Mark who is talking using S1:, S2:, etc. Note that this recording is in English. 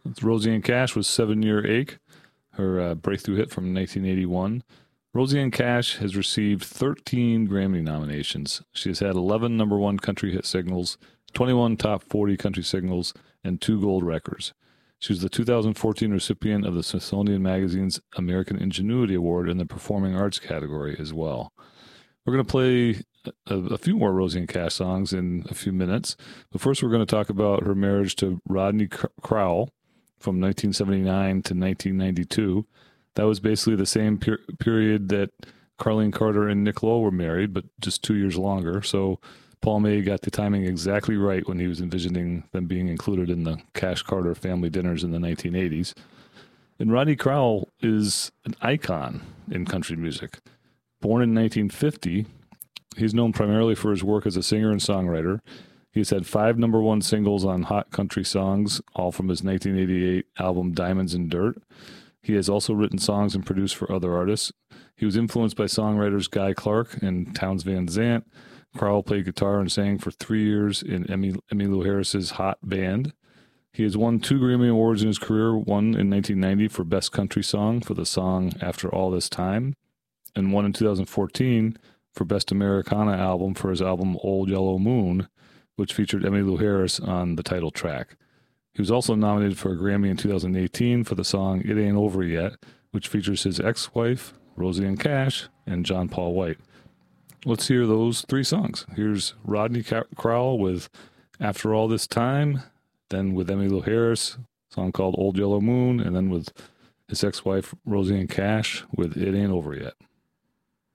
S1: It's Rosie Cash with 7 Year Ache, her breakthrough hit from 1981. Rosie Cash has received 13 Grammy nominations. She has had 11 number one country hit singles, 21 top 40 country singles, and 2 gold records. She was the 2014 recipient of the Smithsonian Magazine's American Ingenuity Award in the Performing Arts category as well. We're going to play a few more Rosie Cash songs in a few minutes, but first we're going to talk about her marriage to Rodney Crowell from 1979 to 1992. That was basically the same period that Carlene Carter and Nick Lowe were married, but just 2 years longer. So Paul May got the timing exactly right when he was envisioning them being included in the Cash Carter family dinners in the 1980s. And Rodney Crowell is an icon in country music. Born in 1950, he's known primarily for his work as a singer and songwriter. He's had 5 number one singles on hot country songs, all from his 1988 album Diamonds and Dirt. He has also written songs and produced for other artists. He was influenced by songwriters Guy Clark and Townes Van Zandt. Crowell played guitar and sang for 3 years in Emmylou Harris's Hot Band. He has won 2 Grammy Awards in his career, one in 1990 for Best Country Song for the song After All This Time, and one in 2014 for Best Americana Album for his album Old Yellow Moon, which featured Emmylou Harris on the title track. He was also nominated for a Grammy in 2018 for the song It Ain't Over Yet, which features his ex-wife, Rosie Cash, and John Paul White. Let's hear those 3 songs. Here's Rodney Crowell with After All This Time, then with Emmylou Harris, a song called Old Yellow Moon, and then with his ex-wife, Rosie Cash, with It Ain't Over Yet.